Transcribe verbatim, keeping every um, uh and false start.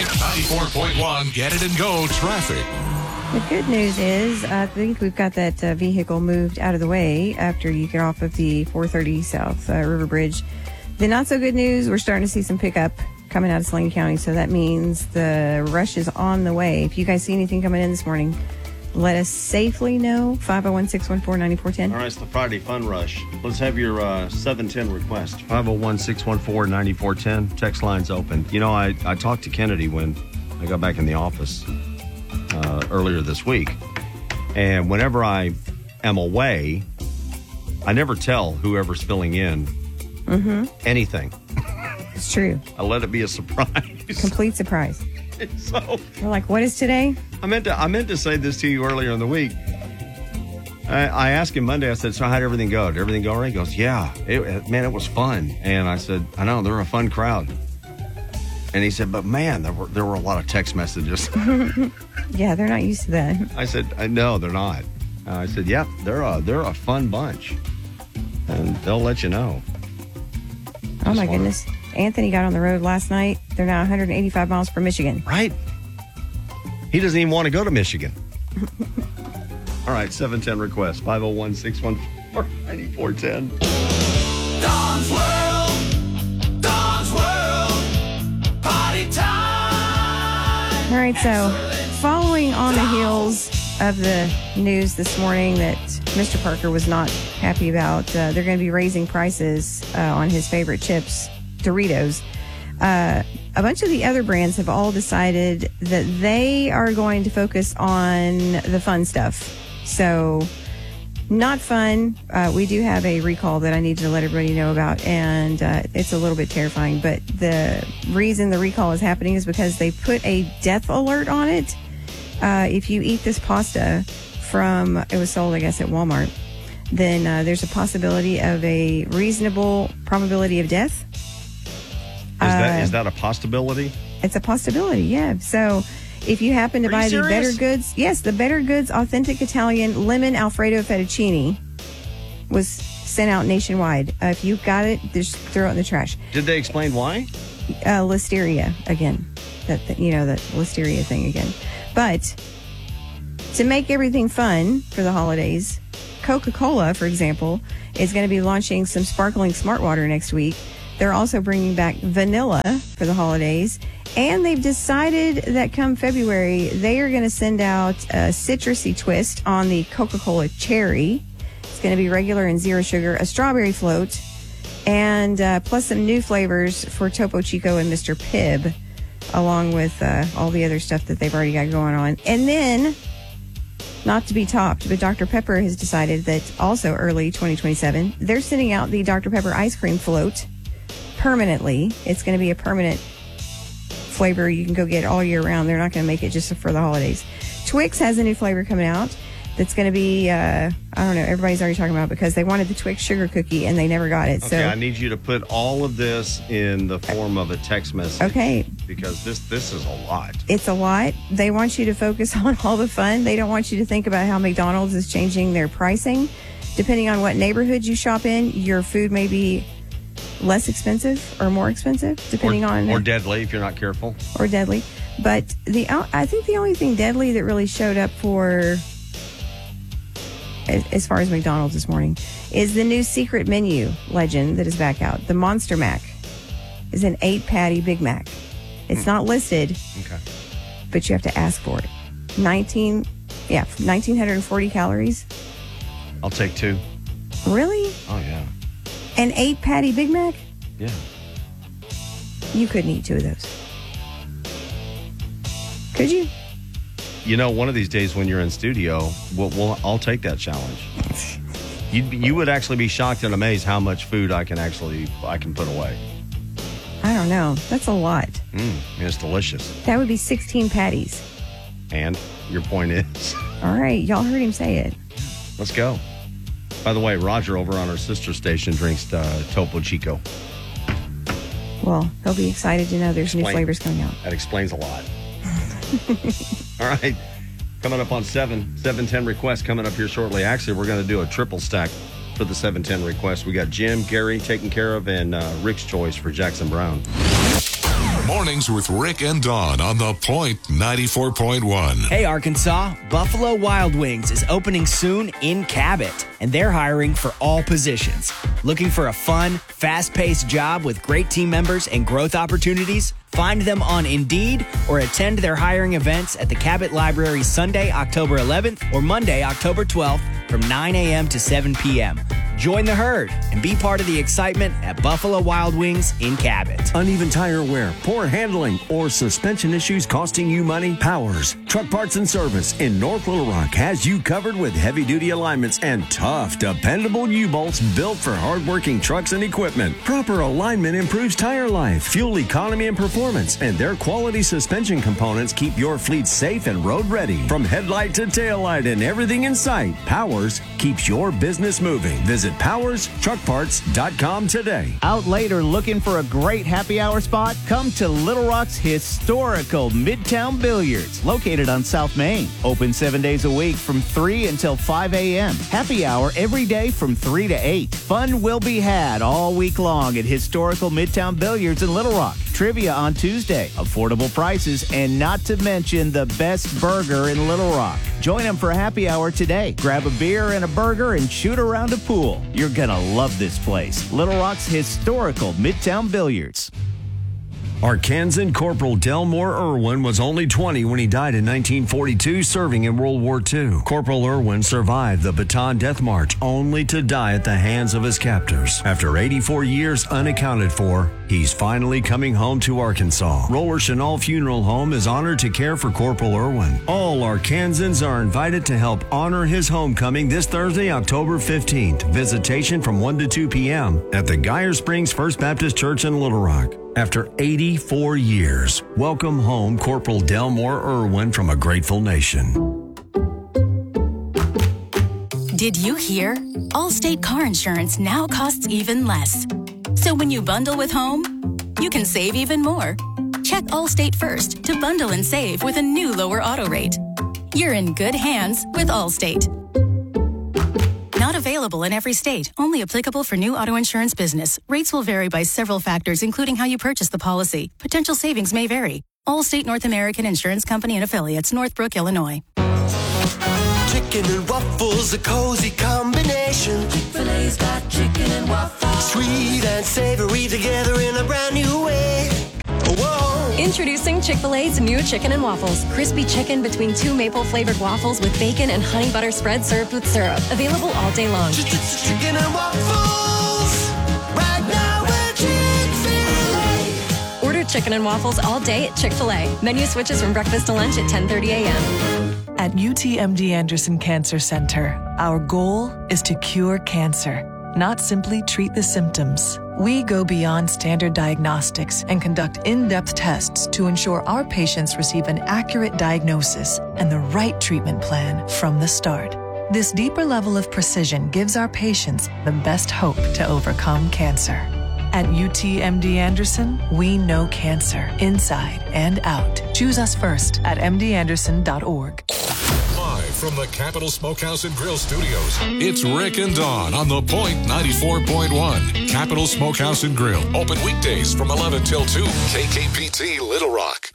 ninety-four point one, Get It and Go traffic. The good news is, I think we've got that uh, vehicle moved out of the way after you get off of the four thirty South uh, River Bridge. The not so good news, we're starting to see some pickup coming out of Saline County, so that means the rush is on the way. If you guys see anything coming in this morning, let us safely know. five oh one, six one four, nine four one oh. All right, it's the Friday Fun Rush. Let's have your uh, seven ten request. five oh one, six one four, nine four one oh. Text line's open. You know, I, I talked to Kennedy when I got back in the office uh, earlier this week. And whenever I am away, I never tell whoever's filling in mm-hmm. anything. It's true. I let it be a surprise. Complete surprise. So we're like, what is today? I meant to I meant to say this to you earlier in the week. I, I asked him Monday, I said, so how'd everything go? Did everything go all right? He goes, yeah, it, man, it was fun. And I said, I know, they're a fun crowd. And he said, but man, there were there were a lot of text messages. Yeah, they're not used to that. I said, I know, they're not. Uh, I said, yeah, they're a, they're a fun bunch. And they'll let you know. Oh, Just my wanna... goodness. Anthony got on the road last night. They're now one hundred eighty-five miles from Michigan. Right. He doesn't even want to go to Michigan. All right, seven ten request. five oh one, six one four, nine four one oh. Don's World. Don's World. Party time. All right, so following on the heels of the news this morning that Mister Parker was not happy about, uh, they're going to be raising prices uh, on his favorite chips, Doritos. Uh, a bunch of the other brands have all decided that they are going to focus on the fun stuff. So, not fun. Uh, we do have a recall that I need to let everybody know about, and uh, it's a little bit terrifying. But the reason the recall is happening is because they put a death alert on it. Uh, if you eat this pasta from, it was sold, I guess, at Walmart, then uh, there's a possibility of a reasonable probability of death. Is that Uh, is that a possibility? It's a possibility, yeah. So if you happen to Are buy you the serious? Better Goods, yes, the Better Goods Authentic Italian Lemon Alfredo Fettuccine was sent out nationwide. Uh, if you got it, just throw it in the trash. Did they explain why? Uh, listeria again, that, that you know, that listeria thing again. But to make everything fun for the holidays, Coca-Cola, for example, is going to be launching some sparkling smart water next week. They're also bringing back vanilla for the holidays. And they've decided that come February, they are going to send out a citrusy twist on the Coca-Cola Cherry. It's going to be regular and zero sugar, a strawberry float, and uh, plus some new flavors for Topo Chico and Mister Pibb, along with uh, all the other stuff that they've already got going on. And then, not to be topped, but Doctor Pepper has decided that also early twenty twenty-seven, they're sending out the Doctor Pepper ice cream float permanently. It's going to be a permanent flavor you can go get all year round. They're not going to make it just for the holidays. Twix has a new flavor coming out that's going to be, uh, I don't know, everybody's already talking about it because they wanted the Twix sugar cookie and they never got it. Okay, so I need you to put all of this in the form of a text message. Okay. Because this this is a lot. It's a lot. They want you to focus on all the fun. They don't want you to think about how McDonald's is changing their pricing. Depending on what neighborhood you shop in, your food may be less expensive or more expensive, depending or, on... Or deadly if you're not careful. Or deadly. But the I think the only thing deadly that really showed up for, as far as McDonald's this morning, is the new secret menu legend that is back out. The Monster Mac is an eight patty Big Mac. It's not listed, Okay. but you have to ask for it. nineteen, yeah, nineteen forty calories. I'll take two. Really? Oh, yeah. An eight patty Big Mac? Yeah. You couldn't eat two of those. Could you? You know, one of these days when you're in studio, we'll, we'll, I'll take that challenge. You you would actually be shocked and amazed how much food I can actually I can put away. I don't know. That's a lot. Mm, it's delicious. That would be sixteen patties. And your point is? All right. Y'all heard him say it. Let's go. By the way, Roger over on our sister station drinks uh, Topo Chico. Well, he'll be excited to know there's Explain. new flavors coming out. That explains a lot. All right. Coming up on seven, seven ten requests coming up here shortly. Actually, we're going to do a triple stack for the seven ten requests. We got Jim, Gary taken care of, and uh, Rick's choice for Jackson Brown. Mornings with Rick and Dawn on The Point ninety-four point one. Hey, Arkansas, Buffalo Wild Wings is opening soon in Cabot, and they're hiring for all positions. Looking for a fun, fast-paced job with great team members and growth opportunities? Find them on Indeed or attend their hiring events at the Cabot Library Sunday, October eleventh or Monday, October twelfth from nine a.m. to seven p.m. Join the herd and be part of the excitement at Buffalo Wild Wings in Cabot. Uneven tire wear, poor handling, or suspension issues costing you money? Powers Truck Parts and Service in North Little Rock has you covered with heavy-duty alignments and tough, dependable U-bolts built for hard-working trucks and equipment. Proper alignment improves tire life, fuel economy, and performance, and their quality suspension components keep your fleet safe and road-ready. From headlight to taillight and everything in sight, Powers keeps your business moving. Visit powers truck parts dot com today. Out late or looking for a great happy hour spot? Come to Little Rock's historical Midtown Billiards, located on South Main. Open seven days a week from three until five a.m. Happy hour every day from three to eight. Fun will be had all week long at historical Midtown Billiards in Little Rock. Trivia on Tuesday, affordable prices, and not to mention the best burger in Little Rock. Join them for a happy hour today. Grab a beer and a burger and shoot around a pool. You're gonna love this place. Little Rock's historical Midtown Billiards. Arkansan Corporal Delmore Irwin was only twenty when he died in nineteen forty-two serving in World War Two. Corporal Irwin survived the Bataan Death March only to die at the hands of his captors. After eighty-four years unaccounted for, he's finally coming home to Arkansas. Roller Chenal Funeral Home is honored to care for Corporal Irwin. All Arkansans are invited to help honor his homecoming this Thursday, October fifteenth. Visitation from one to two p.m. at the Geyer Springs First Baptist Church in Little Rock. After eighty-four years, welcome home Corporal Delmore Irwin from a grateful nation. Did you hear? Allstate car insurance now costs even less. So when you bundle with home, you can save even more. Check Allstate first to bundle and save with a new lower auto rate. You're in good hands with Allstate. Not available in every state. Only applicable for new auto insurance business. Rates will vary by several factors, including how you purchase the policy. Potential savings may vary. Allstate North American Insurance Company and Affiliates, Northbrook, Illinois. Chicken and waffles, a cozy combination. Chick-fil-A's got chicken and waffles. Sweet and savory together in a brand new way. Whoa. Introducing Chick-fil-A's new chicken and waffles. Crispy chicken between two maple-flavored waffles with bacon and honey butter spread served with syrup. Available all day long. Chicken and waffles. Right now at Chick-fil-A. Order chicken and waffles all day at Chick-fil-A. Menu switches from breakfast to lunch at ten thirty a.m. At U T M D Anderson Cancer Center, our goal is to cure cancer, not simply treat the symptoms. We go beyond standard diagnostics and conduct in-depth tests to ensure our patients receive an accurate diagnosis and the right treatment plan from the start. This deeper level of precision gives our patients the best hope to overcome cancer. At U T M D Anderson, we know cancer inside and out. Choose us first at m d anderson dot org. Live from the Capital Smokehouse and Grill Studios, it's Rick and Dawn on The Point ninety-four point one. Capital Smokehouse and Grill, open weekdays from eleven till two. K K P T Little Rock.